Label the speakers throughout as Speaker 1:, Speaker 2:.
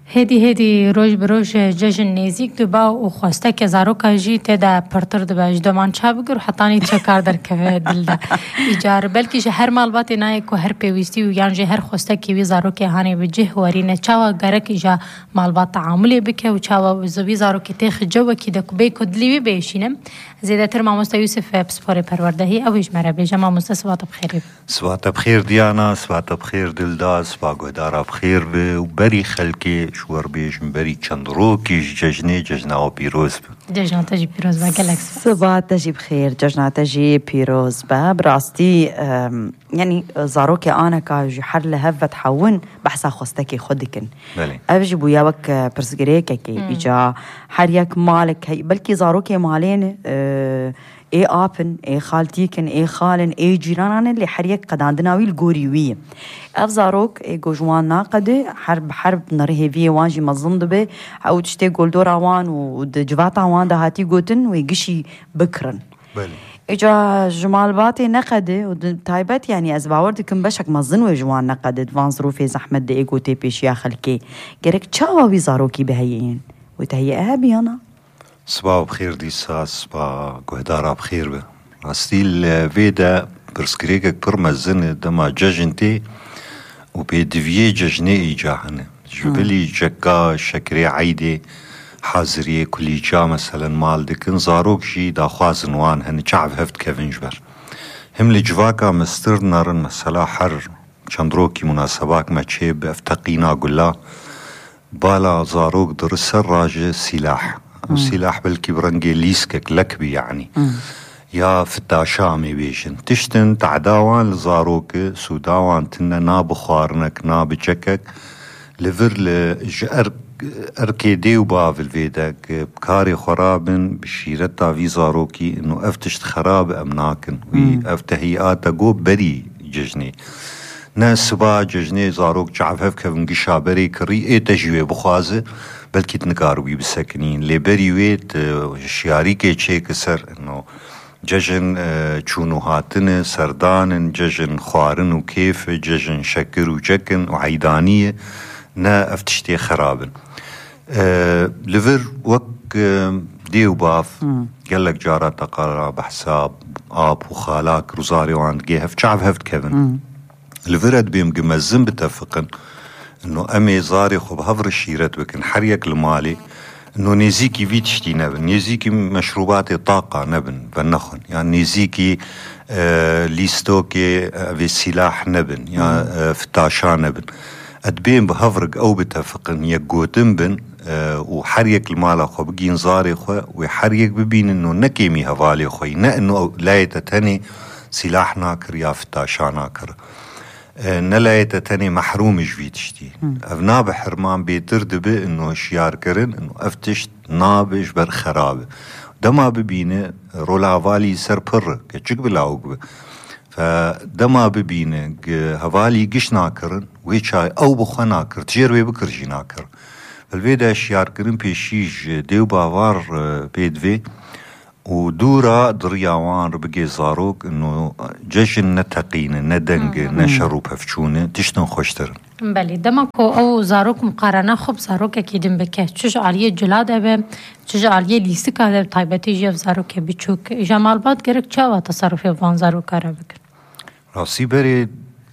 Speaker 1: هدی روز بروز جشن نزیک دبا و خواسته که زاروکا جی تدا پرتر دبا جدمان چه بگر حتانی چه کار در که دل ده ایجار بلکه جه هر مالبات نای که هر پیوستی و یعنی جه هر خواسته که وی زاروکی هانی بجه وارینه چاوا گرک جه مالبات تعاملی بکه و چاوا زوی زاروکی تخ جو کی دک بی کدلیوی بیشینم زیاده تر ماموستا یوسف بسپور پروردهی اویش مرا بیجه ماموستا سوات بخیر
Speaker 2: سوات بخیر دیانا سوات بخیر دلدا سوا گودارا بخیر به و بری خلکی شور بیشم بری چند روکیش جشنه و پیروز
Speaker 1: جشنات جی پیروز با گلکس
Speaker 3: سوات جی بخیر جشنات جی پیروز با براستی يعني زاروك أنا كاج حر لهفت حون بحسا خوستكي خدكن أبجي بويا وك برسجريك كي إجا حريك مالك هي بلكي زاروك مالين إيه آبن إيه خالتيكن إيه خالن إيه جيرانان اللي حريك قد عندنا ويل جوريوية أف زاروك إيه جوجوان ناقد حرب نريه فيه وانجي مظلم دبي أو تشتي جولدورا وان ودجواتا وان ده هاتي جوتن ويجشي بكرن إجا جمال باتي نقده وتايبت يعني أزباورد كم بشك مظن وجوان نقدت وان ظروفي زحمة دقيقو تيبيش يا خلكي جرك تشاوا ويزاروكي بهيين وتهيئها بيانا
Speaker 2: صباح بخير ديسا صباح قهدارا بخير به أستيل فيدا برسكريكك برمزن دما جاجنتي وبيدفيه جاجني إيجاهن جبلي جكا شكري عيدي حاضریه کلی جا مثلا مال دکن زاروک جی دا خوازن وان هنی چعب هفت کفن جبر هم لجواکا مستر نارن مثلا حر چندروکی مناسباک مچه بافتقینا قلا بالا زاروک در سر راج سلاح سلاح بلکی برنگی لیسکک لکبی يعني يا فتاشامي بيشن تشتن تعداوان لزاروك سوداوان تنا ناب خوارنك ناب جكك لفر لجأر أركيدي وباف الفيدك بكاري خرابن بشيرتا في زاروكي إنه أفتشت خراب أمناكن وأفتهيئات قوب بري ججني ناس سبا ججني زاروك جعف هفكفن قشابري كري إيه تجوي بخوازه بلكي تنقاروي بالسكنين لي بري ويت شياريكي تشيك سر إنه ججن چونو هاتن سردان ججن خوارن وكيف ججن شكر وجكن وعيدانية نا افتشتي خرابن لفر وك ديو باف قال لك جارة تقارا بحساب آب وخالاك روزاري وان جيهف شعب هفت كيفن لفرد بيم قمزن بتفقن انه امي زاري خب هفر الشيرت بكن حريك المالي انه نيزيكي في تشتي نبن نيزيكي مشروبات طاقة نبن بنخن يعني نيزيكي ليستوكي في سلاح نبن يعني فتاشا نبن أدبين بهفرق أو بتفقن يقوتن بن وحريك المال أخو بقين زاري أخو وحريك ببين إنه نكيمي هفالي أخوي نا إنه لا يتتني سلاح ناكر يا فتاشا ناكر نلا يتتني محروم جويتشتي أفناب حرمان بيترد بي إنه شيار كرن إنه أفتشت نابش بر خرابه دما ببينه رولا فالي سر پر كتشك بلاوق فدما ببينه هفالي قش ناكرن ويشاي أو بخوا ناكر تجيروي بكرجي ناكر فالفيدا شيار كرن بيشيج ديو باوار بيدفي ودورا درياوان ربقي زاروك انه جشن نتقين ندنگ نشرو بفچونه تشتن خوشترن
Speaker 1: بله دماكو او زاروك مقارنه خب زاروك كيدن بكه چوش عاليه جلاد ابه چوش عاليه ليسك ابه طيبتي جيف زاروك بيچوك جمال باد گرك چاوا تصرفي وان زاروك را بكر
Speaker 2: راسي بري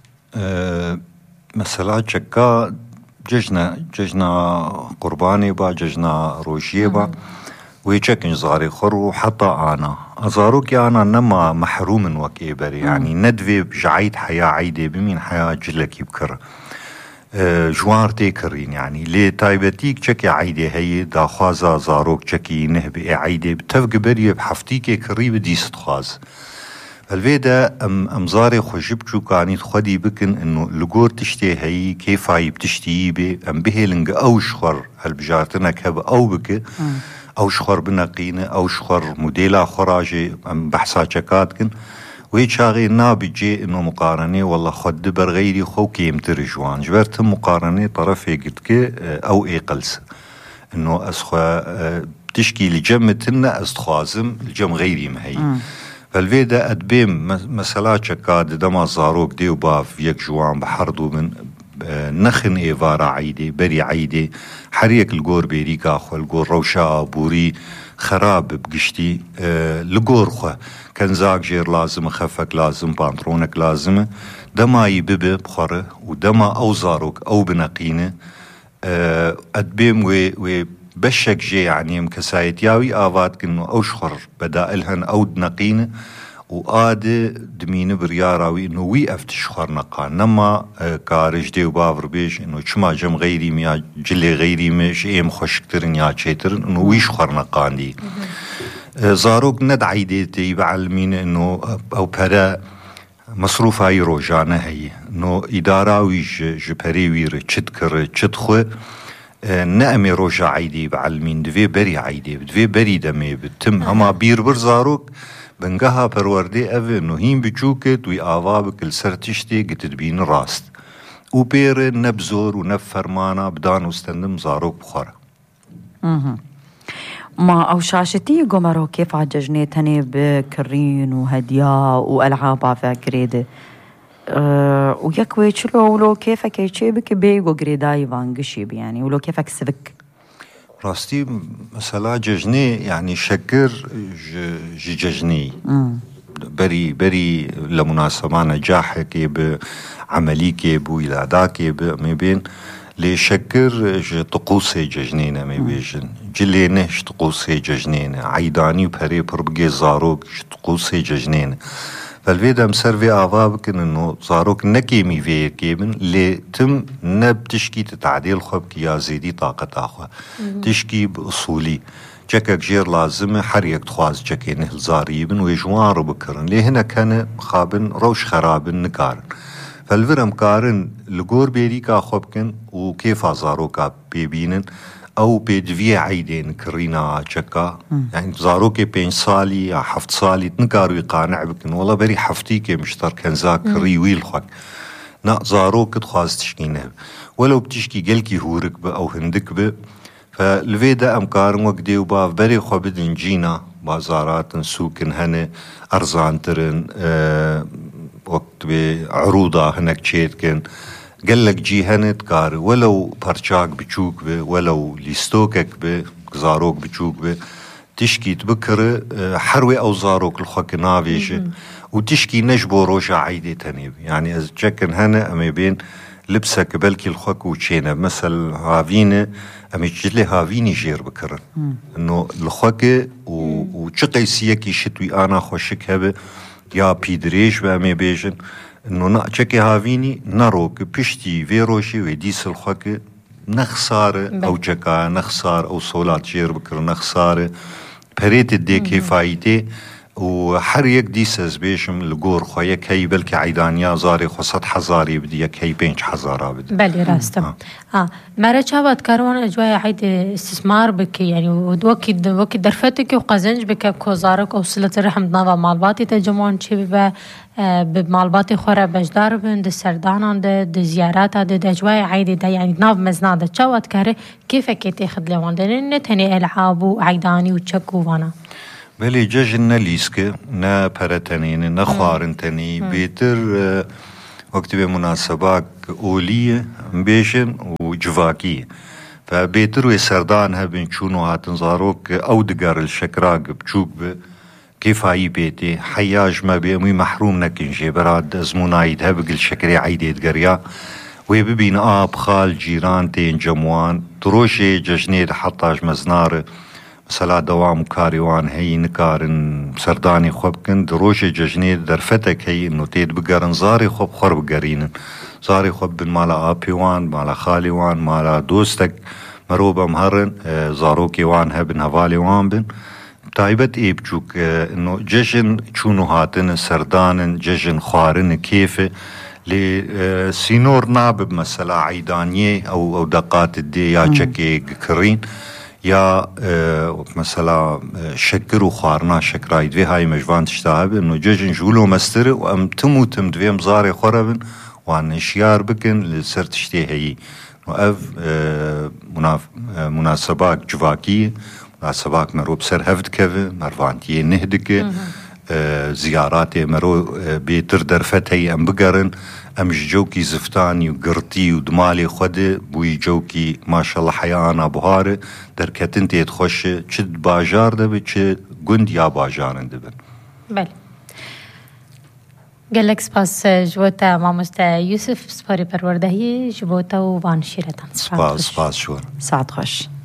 Speaker 2: مثلا چكا ججنا قرباني با ججنا روشيه با ويشكن زاري خرو حتى أنا أزاروك أنا نما محروم وكي بري يعني ندفي بجعيد حياة عيدة بمين حياة جلكي بكر جوار تيكرين يعني لي تايبتيك چكي عيدة هي دا خوازا زاروك چكي نهبي عيدة بتفق بري بحفتيك كريب ديست خواز الفيدا أم زاري خوشبچو كانت خدي بكن إنه لغور تشتي هي كيف عيب تشتي بي أم بهلنج أو شخر هالبجارتنا كهب أو بك أو شخر بنقينة أو شخر موديلا خراجي بحثا چكاتكن ويشاغي نابي جي إنه مقارنة والله خد بر غيري خو كيم ترجوان جبرت مقارنة طرفي قدك أو إيقلس إنه أسخوا تشكي لجمتنا أستخوازم الجم غيري مهي فالفيدا أدبيم مسلا چكات دما زاروك ديو باف يك جوان بحردو من نخن إيفارا عيدي بري عيدي حريك الجور بيريكا خو الجور روشا بوري خراب بقشتي لجور خو كان زاك جير لازم خفك لازم بانترونك لازم دما يبب بخره ودما أو زاروك أو بنقينه أدبيم و بشك جي يعني مكسايت ياوي آفات كنو أو شخر بدائلهن أو دنقينه وآده دمينه برياراوي إنه وي أفتشخر نقا نما كارج دي وبافر بيش إنه شما جم غيري ميا جلي غيري مش إيم خوشكترن يا چيترن إنه وي شخر نقان دي زاروك ندعي دي بعلمين إنه أو برا مصروف هاي روجانه هي إنه إداراوي جبريوير چتكر چتخو نأمي روجا عيدي بعلمين دوي بري عيدي دوي بري دمي بتم هما بير برزاروك بنقها پروردي اوه نهين بچوكت وي آوا بكل سرتشتي قتدبين راست و بير نبزور و نفرمانا بدان وستندم زاروك بخارا
Speaker 3: ما أو شاشتي قمرو كيف عججنيتني بكرين وهدياء وألعاب عفاكريدي ويكوي چلو ولو كيفك يچي بك بيغو قريداي وانقشي يعني ولو كيفك سبك
Speaker 2: راستي مثلا ججني يعني شكر ججني بري لمناسبة نجاح كيب عملي كيب وإلادة كيب مبين لشكر طقوسي ججنينة مبيجن جلينش طقوسي ججنينة عيداني وبري بربقي زاروك طقوسي ججنينة فالفيدا مسرفي آفابكن إنه زاروك نكيمي فيه كيبن اللي تم نبتشكي تتعديل خبك يا زيدي طاقة آخوة تشكي بأصولي جاكك جير لازم حريك تخواز جاكي نهل زاريبن ويجوارو بكرن ليه هنا كان خابن روش خرابن نكارن فالفرم كارن لغور بيريكا خبكن وكيف زاروكا بيبينن او بيدفي عيدين كرينا چكا يعني زاروكي 5 سالي يا 7 سالي تنكارو يقانع بكن والله بري حفتيكي مشتركن ذاكري ويل خك نا زاروك تخواز تشكينه ولو بتشكي قلكي هورك او هندك ب فالفيدا امكارن وقدي وباف بري خو بدن جينا بازارات سوكن هنه ارزان ترن وقت بعروضه هناك تشيتكن قالك جي هنت كار ولو برشاك بچوك به ولو ليستوكك به زاروك بچوك به تشكي تبكر حروي او زاروك الخوك نافيش وتشكي نجبو روشا عيدي تنيب يعني از جاكن هنا امي بين لبسك بلكي الخوك وچينا مثل هافينه امي جلي هافيني جير بكرن انه الخوك وچقي سيكي شتوي انا خوشك هبه يا بيدريش بامي بيجن انه ناچكي هافيني نروك بشتي فيروشي وديس الخوك نخسار او جكا نخسار او صولات جير بكر نخسار بريت الديكي فايتي وحريك ديسز بيشم الجور خويك هي بلكي عيدانيا زاري خو 100,000 بديك هي 5,000 بدي
Speaker 1: بلي راستم مرة شابت كاروان اجواء عيد استثمار بك يعني وكي درفتك وقزنج بك كوزارك او صلة الرحم نافا مالباتي تجمعون شي بمالباتي خورا بجدار بند السردان د زيارات د اجواء عيد دا يعني ناف مزنادة شابت كاره كيف تاخذ لوان دن تاني العاب وعيداني وتشكو وانا
Speaker 2: بلي جاجنا ليسكي نا برتنين نا خوارنتني بيتر وقت بمناسبات أولية مبيشن وجواكية فبيتر وسردان هبن شونو هاتن زاروك أو دقار الشكراق بچوك كيف هاي بيتي حياج ما بيمي محروم نكنجي براد ازمونايد هبقل شكري عيديد قريا ويببين آب خال جيران تين جموان تروشي ججنيد حطاج مزنار مثلا دوام كاريوان هي نكارن سرداني خوبكن دروشي ججنيد درفتك هي انو تيد بقرن زاري خوب خرب قرينن زاري خوب بن مالا آبيوان مالا خاليوان مالا دوستك مروبا مهرن زاروكي وان هبن هفالي وان بن تايبت ايه بجوك انو ججن چونو هاتن سردانن ججن خوارن كيفه لسينور نابب مثلا عيدانيه او دقات الدي يا چكي كرين يا مثلا شكر وخارنا شكرايد في هاي مجوان تشتاهب انو ججن جولو مستر وام تموتم دوي مزاري خوربن وان اشيار بكن لسر تشتي هي وأف مناسبات جواكية مناسبات مرو بسر هفت كفي مروانتيه نهدك زياراتي مرو بيتر درفت هي ام بقرن امش جوكي زفتاني وقرتي ودمالي خده بوي جوكي ما شاء الله حيانا بهاره دركتنتي تخش تشد باجار دبي تشد قند يا باجار دبن.
Speaker 1: بله. گلک سپاس جوتا ماموستا یوسف سپاری پروردهی جبوتا و وان شیرتان.
Speaker 2: سپاس شور.
Speaker 3: ساعت خوش.